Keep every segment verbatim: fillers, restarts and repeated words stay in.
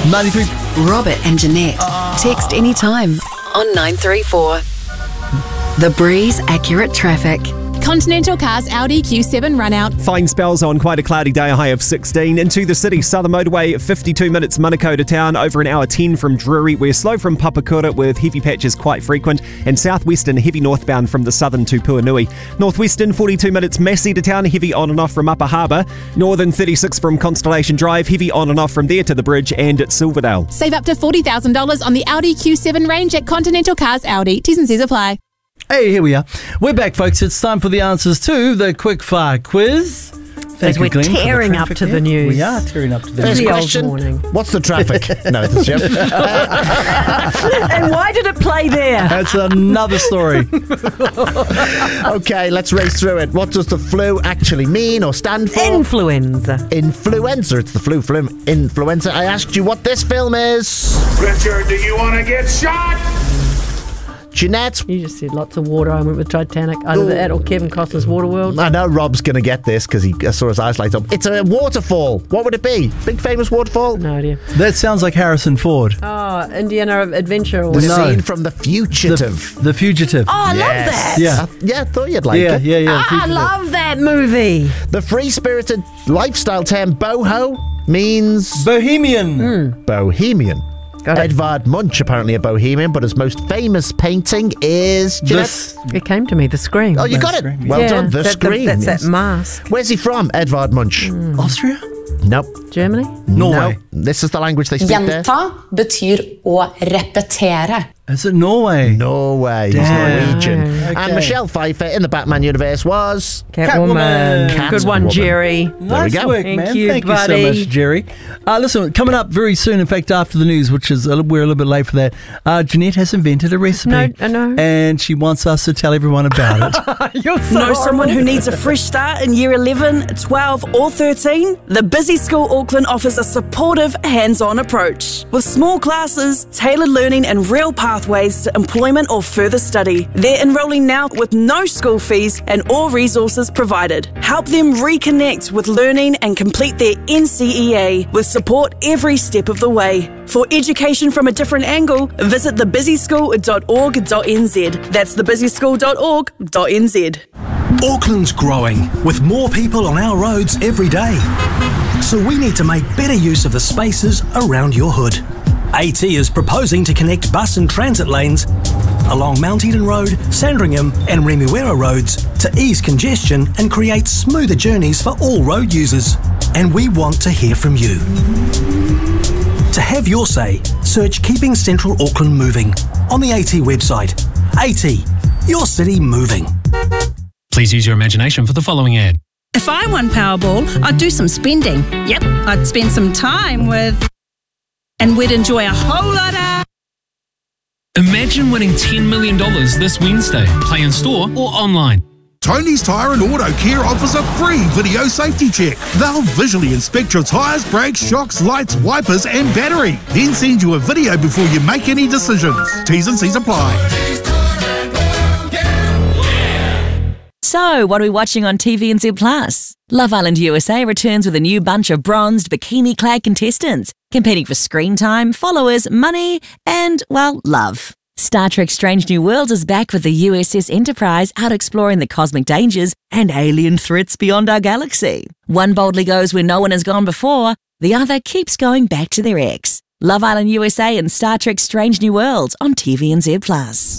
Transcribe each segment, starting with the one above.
ninety-three. Robert and Jeanette. Oh. Text anytime on nine three four. The Breeze Accurate Traffic. Continental Cars Audi Q seven run out. Fine spells on quite a cloudy day, a high of sixteen. Into the city, Southern Motorway, fifty-two minutes Manukau to town, over an hour ten from Drury. We're slow from Papakura with heavy patches quite frequent, and southwestern heavy northbound from the southern to Puanui. Northwestern, forty-two minutes Massey to town, heavy on and off from Upper Harbour. Northern, thirty-six from Constellation Drive, heavy on and off from there to the bridge and at Silverdale. Save up to forty thousand dollars on the Audi Q seven range at Continental Cars Audi. T's and C's apply. Hey, here we are. We're back, folks. It's time for the answers to the quickfire quiz. As we're Glenn, tearing up to here. the news. We are tearing up to the First news. question, what's the traffic? No, it's a joke. And why did it play there? That's another story. Okay, let's race through it. What does the flu actually mean or stand for? Influenza. Influenza. It's the flu, flu influenza. I asked you what this film is. Richard, do you want to get shot? Jeanette. You just said lots of water. I went with Titanic. Either that or Kevin Costner's Waterworld. I know Rob's going to get this because he I saw his eyes light up. It's a waterfall. What would it be? Big famous waterfall? No idea. That sounds like Harrison Ford. Oh, Indiana Adventure or The whatever. scene from The Fugitive. The, the Fugitive. Oh, I Yes. love that. Yeah. Uh, yeah, I thought you'd like Yeah, it. yeah, yeah. Ah, I love that movie. The free-spirited lifestyle term boho means Bohemian. bohemian. Got it. Edvard Munch, apparently a bohemian, but his most famous painting is... Jeanette? This, It came to me, The Scream. Oh, you The got it. Scream, Well yeah, done. The that, Scream. That's yes. that mask. Where's he from, Edvard Munch? Austria? Nope. Germany? Norway. No. This is the language they speak there. Gjenta betyr å repetere. Is it Norway? Norway. He's Damn. Norwegian. Okay. And Michelle Pfeiffer in the Batman universe was... Catwoman. Catwoman. Good one, Catwoman. Jerry. we Nice go. work, Thank man. you, Thank buddy. you so much, Jerry. Uh, listen, coming up very soon, in fact, after the news, which is a, we're a little bit late for that, uh, Jeanette has invented a recipe. No, I know. And she wants us to tell everyone about it. You're so Know someone who needs a fresh start in year eleven, twelve or thirteen? The Busy School Auckland offers a supportive, hands-on approach. With small classes, tailored learning and real pathways to employment or further study. They're enrolling now with no school fees and all resources provided. Help them reconnect with learning and complete their N C E A with support every step of the way. For education from a different angle, visit the busy school dot org dot n z. That's the busy school dot org dot n z. Auckland's growing, with more people on our roads every day. So we need to make better use of the spaces around your hood. A T is proposing to connect bus and transit lanes along Mount Eden Road, Sandringham and Remuera roads to ease congestion and create smoother journeys for all road users. And we want to hear from you. To have your say, search Keeping Central Auckland Moving on the A T website. A T, your city moving. Please use your imagination for the following ad. If I won Powerball, I'd do some spending. Yep, I'd spend some time with... And we'd enjoy a whole lot of... Imagine winning ten million dollars this Wednesday. Play in store or online. Tony's Tyre and Auto Care offers a free video safety check. They'll visually inspect your tyres, brakes, shocks, lights, wipers and battery. Then send you a video before you make any decisions. T's and C's apply. So, what are we watching on T V N Z Plus? Love Island U S A returns with a new bunch of bronzed, bikini-clad contestants, competing for screen time, followers, money, and, well, love. Star Trek Strange New Worlds is back with the U S S Enterprise out exploring the cosmic dangers and alien threats beyond our galaxy. One boldly goes where no one has gone before, the other keeps going back to their ex. Love Island U S A and Star Trek Strange New Worlds on T V N Z Plus.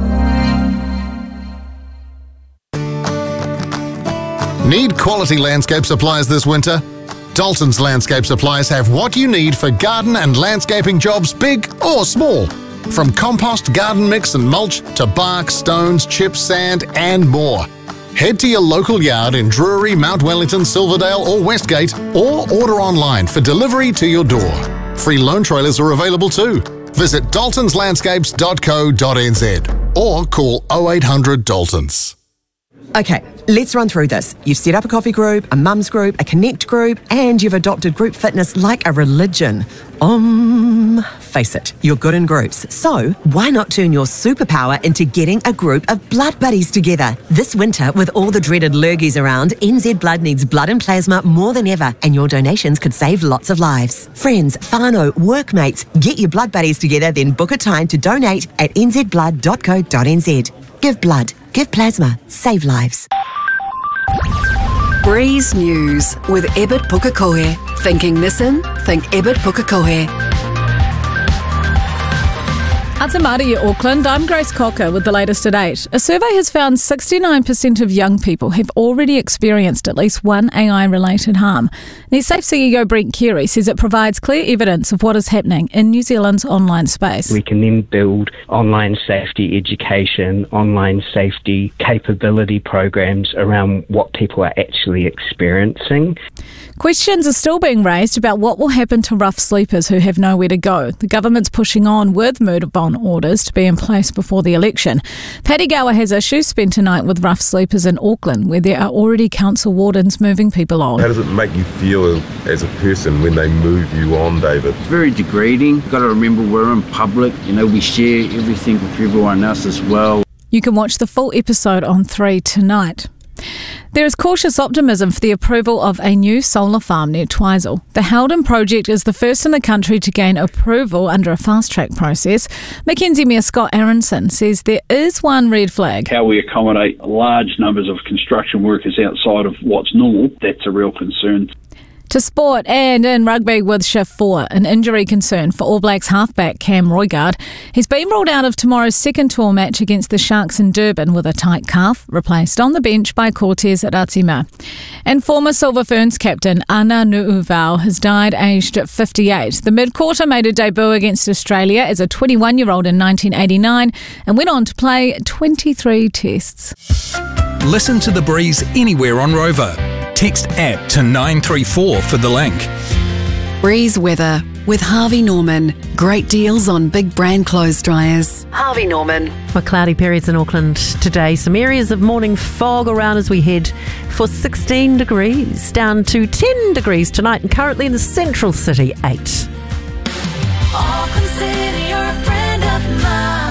Need quality landscape supplies this winter? Dalton's Landscape Supplies have what you need for garden and landscaping jobs big or small. From compost, garden mix and mulch to bark, stones, chips, sand and more. Head to your local yard in Drury, Mount Wellington, Silverdale or Westgate or order online for delivery to your door. Free loan trailers are available too. Visit daltons landscapes dot co dot n z or call oh eight hundred Daltons. Okay, let's run through this. You've set up a coffee group, a mums group, a connect group, and you've adopted group fitness like a religion. Um, face it, you're good in groups. So why not turn your superpower into getting a group of blood buddies together? This winter, with all the dreaded lurgies around, N Z Blood needs blood and plasma more than ever, and your donations could save lots of lives. Friends, whānau, workmates, get your blood buddies together, then book a time to donate at n z blood dot co dot n z. Give blood, give plasma, save lives. Breeze News with Ebert Pukekohe. Thinking Nissan? Think Ebert Pukekohe. Ata Māori, Auckland. I'm Grace Cocker with the latest at eight. A survey has found sixty-nine percent of young people have already experienced at least one A I-related harm. NetSafe C E O Brent Carey says it provides clear evidence of what is happening in New Zealand's online space. We can then build online safety education, online safety capability programs around what people are actually experiencing. Questions are still being raised about what will happen to rough sleepers who have nowhere to go. The government's pushing on with murder bond orders to be in place before the election. Paddy Gower has issues spent tonight with rough sleepers in Auckland, where there are already council wardens moving people on. How does it make you feel as a person when they move you on, David? It's very degrading. You've got to remember we're in public. You know, we share everything with everyone else as well. You can watch the full episode on three tonight. There is cautious optimism for the approval of a new solar farm near Twizel. The Haldon project is the first in the country to gain approval under a fast-track process. Mackenzie Mayor Scott Aronson says there is one red flag. How we accommodate large numbers of construction workers outside of what's normal, that's a real concern. To sport and in rugby with Shift four, an injury concern for All Blacks halfback Cam Roigard. He's been ruled out of tomorrow's second tour match against the Sharks in Durban with a tight calf, replaced on the bench by Cortez Ratima. And former Silver Ferns captain Ana Nu'uvau has died aged fifty-eight. The mid-quarter made a debut against Australia as a twenty-one-year-old in nineteen eighty-nine and went on to play twenty-three tests. Listen to The Breeze anywhere on Rover. Text app to nine three four for the link. Breeze weather with Harvey Norman. Great deals on big brand clothes dryers. Harvey Norman. Well, cloudy periods in Auckland today. Some areas of morning fog around as we head for sixteen degrees, down to ten degrees tonight, and currently in the central city, eight. Auckland City, you're a friend of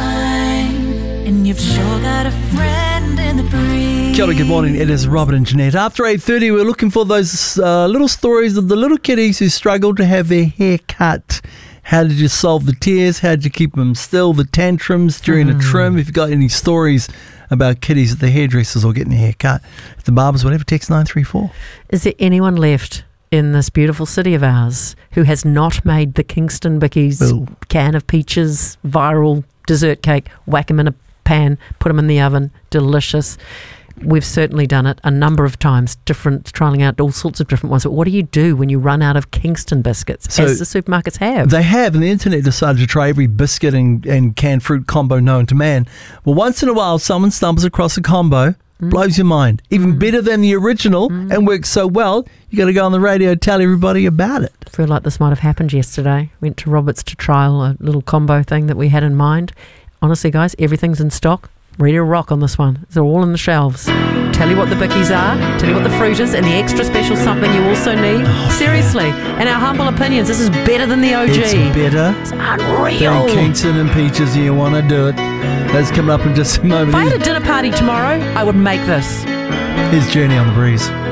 mine, and you've sure got a friend in the breeze. Kia ora, good morning. It is Robert and Jeanette. After eight thirty, we're looking for those uh, little stories of the little kiddies who struggled to have their hair cut. How did you solve the tears? How did you keep them still? The tantrums during mm. a trim? If you've got any stories about kiddies at the hairdressers or getting a hair cut, at the barbers, whatever, text nine three four. Is there anyone left in this beautiful city of ours who has not made the Kingston Bickies Ooh. can of peaches viral dessert cake, whack them in a pan, put them in the oven, delicious? We've certainly done it a number of times, different, trialling out all sorts of different ones. But what do you do when you run out of Kingston biscuits, so as the supermarkets have? They have, and the internet decided to try every biscuit and, and canned fruit combo known to man. Well, once in a while, someone stumbles across a combo, mm. blows your mind, even mm. better than the original, mm. and works so well, you got to go on the radio and tell everybody about it. I feel like this might have happened yesterday. Went to Roberts to trial a little combo thing that we had in mind. Honestly, guys, everything's in stock. Ready to rock on this one. They're all on the shelves. Tell you what the bickies are, tell you what the fruit is, and the extra special something you also need. Oh. Seriously, in our humble opinions, this is better than the O G. It's better. It's unreal. Than Kingston and Peaches, you want to do it. That's coming up in just a moment. If I had a dinner party tomorrow, I would make this. Here's Journey on the Breeze.